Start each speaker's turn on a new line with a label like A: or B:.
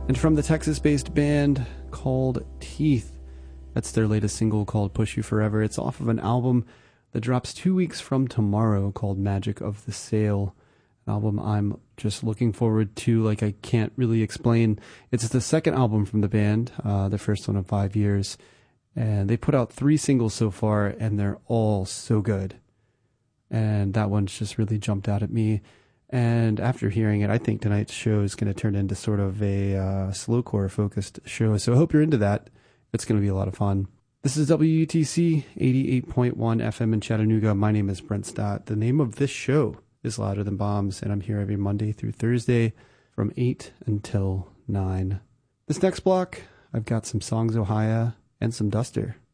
A: And from the Texas-based band called Teeth, that's their latest single called Push You Forever. It's off of an album that drops 2 weeks from tomorrow called Magic of the Sail. An album I'm just looking forward to, like I can't really explain. It's the second album from the band, the first one in 5 years. And they put out 3 singles so far, and they're all so good. And that one's just really jumped out at me. And after hearing it, I think tonight's show is going to turn into sort of a slowcore focused show. So I hope you're into that. It's going to be a lot of fun. This is WUTC 88.1 FM in Chattanooga. My name is Brent Stott. The name of this show is Louder Than Bombs, and I'm here every Monday through Thursday from 8 until 9. This next block, I've got some Songs Ohio and some Duster.